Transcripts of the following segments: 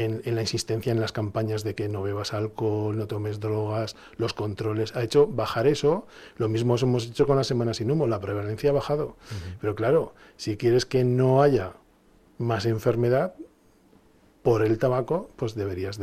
en la insistencia en las campañas de que no bebas alcohol, no tomes drogas, los controles, ha hecho bajar eso. Lo mismo hemos hecho con la Semana Sin Humo, la prevalencia ha bajado. Uh-huh. Pero claro, si quieres que no haya más enfermedad por el tabaco, pues deberías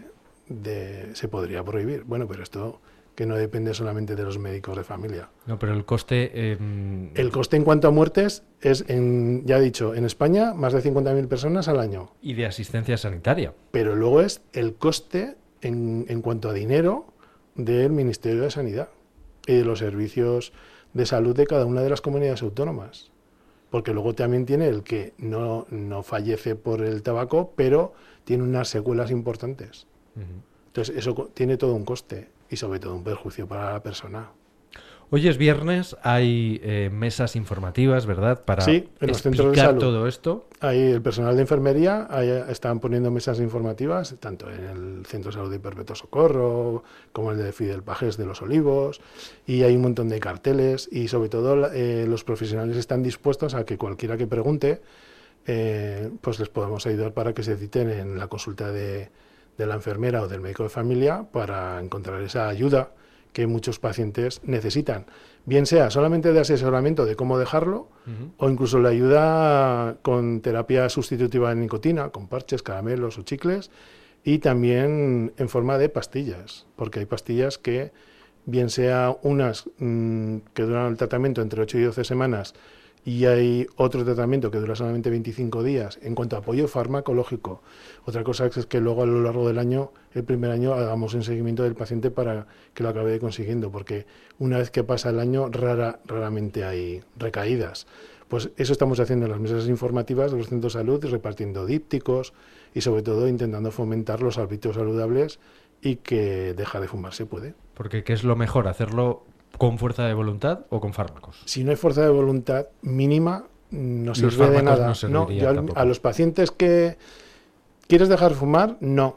se podría prohibir. Bueno, pero esto que no depende solamente de los médicos de familia. No, pero el coste... El coste en cuanto a muertes es, ya he dicho, en España más de 50.000 personas al año. Y de asistencia sanitaria. Pero luego es el coste en cuanto a dinero del Ministerio de Sanidad y de los servicios de salud de cada una de las comunidades autónomas. Porque luego también tiene el que no fallece por el tabaco, pero tiene unas secuelas importantes. Uh-huh. Entonces eso tiene todo un coste y sobre todo un perjuicio para la persona. Hoy es viernes, hay mesas informativas, ¿verdad? Para sí, en los centros de salud. Todo esto. Ahí el personal de enfermería están poniendo mesas informativas, tanto en el Centro de Salud de Perpetuo Socorro, como el de Fidel Pajés de Los Olivos, y hay un montón de carteles, y sobre todo los profesionales están dispuestos a que cualquiera que pregunte, pues les podamos ayudar para que se citen en la consulta de la enfermera o del médico de familia para encontrar esa ayuda que muchos pacientes necesitan, bien sea solamente de asesoramiento de cómo dejarlo, uh-huh, o incluso la ayuda con terapia sustitutiva de nicotina, con parches, caramelos o chicles, y también en forma de pastillas, porque hay pastillas que, bien sea unas que duran el tratamiento entre 8 y 12 semanas, y hay otro tratamiento que dura solamente 25 días en cuanto a apoyo farmacológico. Otra cosa es que luego a lo largo del año, el primer año, hagamos un seguimiento del paciente para que lo acabe consiguiendo, porque una vez que pasa el año raramente hay recaídas. Pues eso estamos haciendo en las mesas informativas de los centros de salud, repartiendo dípticos y sobre todo intentando fomentar los hábitos saludables y que dejar de fumar se puede. Porque ¿qué es lo mejor? ¿Hacerlo con fuerza de voluntad o con fármacos? Si no hay fuerza de voluntad mínima, no sirve de nada. No, yo a los pacientes que ¿quieres dejar de fumar? No.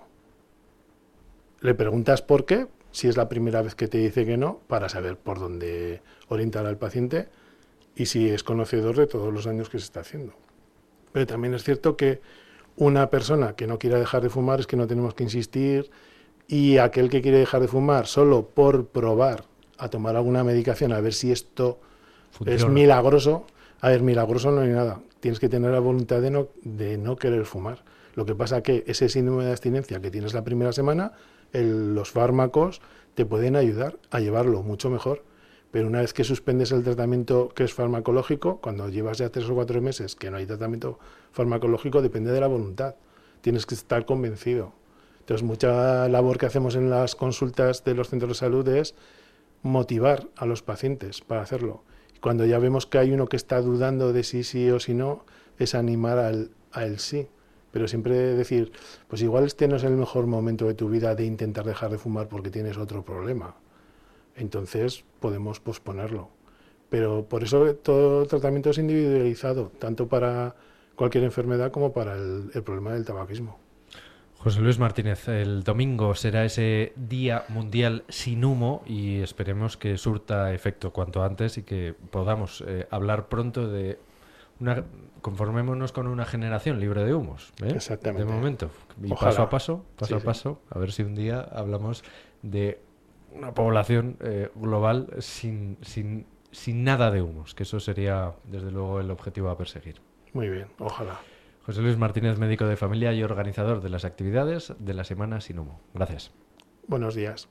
Le preguntas por qué, si es la primera vez que te dice que no, para saber por dónde orientar al paciente y si es conocedor de todos los daños que se está haciendo. Pero también es cierto que una persona que no quiera dejar de fumar es que no tenemos que insistir, y aquel que quiere dejar de fumar solo por probar a tomar alguna medicación, a ver si esto funciona. Es milagroso. A ver, milagroso no hay nada. Tienes que tener la voluntad de no querer fumar. Lo que pasa que ese síndrome de abstinencia que tienes la primera semana, los fármacos te pueden ayudar a llevarlo mucho mejor. Pero una vez que suspendes el tratamiento que es farmacológico, cuando llevas ya 3 o 4 meses que no hay tratamiento farmacológico, depende de la voluntad. Tienes que estar convencido. Entonces, mucha labor que hacemos en las consultas de los centros de salud es motivar a los pacientes para hacerlo. Y cuando ya vemos que hay uno que está dudando de si sí o si no, es animar a él sí. Pero siempre decir, pues igual este no es el mejor momento de tu vida de intentar dejar de fumar porque tienes otro problema. Entonces podemos posponerlo. Pero por eso todo el tratamiento es individualizado, tanto para cualquier enfermedad como para el problema del tabaquismo. José Luis Martínez, el domingo será ese Día Mundial Sin Humo y esperemos que surta efecto cuanto antes y que podamos hablar pronto de conformémonos con una generación libre de humos. Exactamente. De momento. Y ojalá. paso a paso, a ver si un día hablamos de una población global sin nada de humos, que eso sería desde luego el objetivo a perseguir. Muy bien, ojalá. José Luis Martínez, médico de familia y organizador de las actividades de la Semana Sin Humo. Gracias. Buenos días.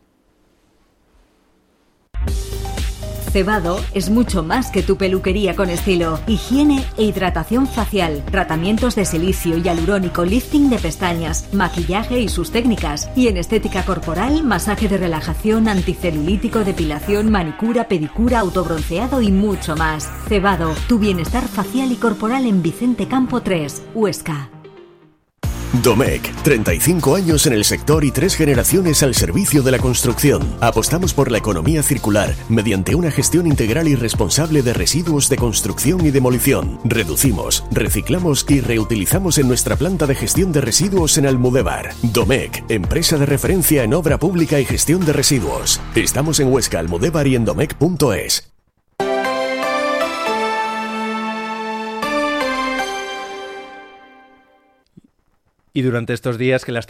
Cebado es mucho más que tu peluquería con estilo. Higiene e hidratación facial, tratamientos de silicio y hialurónico, lifting de pestañas, maquillaje y sus técnicas. Y en estética corporal, masaje de relajación, anticelulítico, depilación, manicura, pedicura, autobronceado y mucho más. Cebado, tu bienestar facial y corporal en Vicente Campo 3, Huesca. Domecq, 35 años en el sector y 3 generaciones al servicio de la construcción. Apostamos por la economía circular mediante una gestión integral y responsable de residuos de construcción y demolición. Reducimos, reciclamos y reutilizamos en nuestra planta de gestión de residuos en Almudévar. Domecq, empresa de referencia en obra pública y gestión de residuos. Estamos en Huesca, Almudévar y en domecq.es. Y durante estos días que las